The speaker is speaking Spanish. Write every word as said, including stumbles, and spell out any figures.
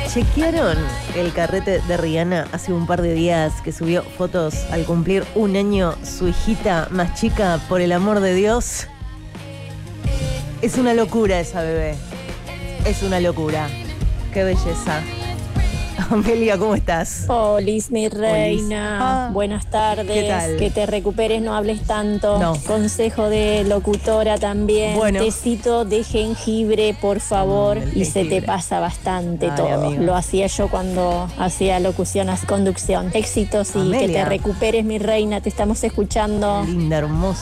¿Chequearon el carrete de Rihanna hace un par de días que subió fotos al cumplir un año su hijita más chica? Por el amor de Dios. Es una locura esa bebé. Es una locura. Qué belleza. Amelia, ¿cómo estás? Olis, mi reina. Ah, Buenas tardes. ¿qué tal? Que te recuperes, no hables tanto. No. Consejo de locutora también. Bueno. Tecito de jengibre, por favor. Mm, el y se jengibre. te pasa bastante Ay, todo. amiga. Lo hacía yo cuando hacía locución, conducción. Éxitos y Amelia. que te recuperes, mi reina. Te estamos escuchando. Linda, hermosa.